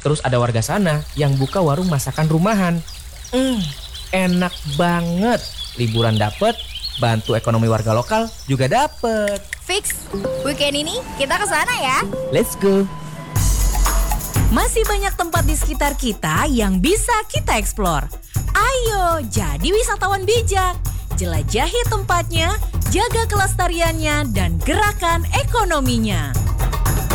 Terus ada warga sana yang buka warung masakan rumahan. Enak banget. Liburan dapet, bantu ekonomi warga lokal juga dapet. Fix, weekend ini kita ke sana ya. Let's go. Masih banyak tempat di sekitar kita yang bisa kita eksplor. Ayo jadi wisatawan bijak. Jelajahi tempatnya, jaga kelestariannya, dan gerakan ekonominya.